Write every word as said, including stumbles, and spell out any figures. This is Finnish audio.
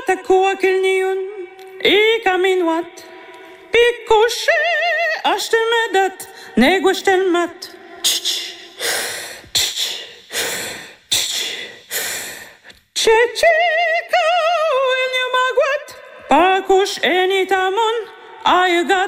Takoa kilniun, I kaminwat, I couché, acheter mes dates, négocier le mat. Chico, il y a ma guat, pas couche, et ni ta mon, aïe gat.